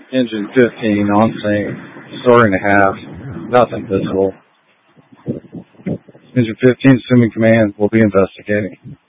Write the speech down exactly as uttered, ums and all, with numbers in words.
Engine fifteen on sync, story and a half, nothing visible. Engine fifteen, assuming command, will be investigating.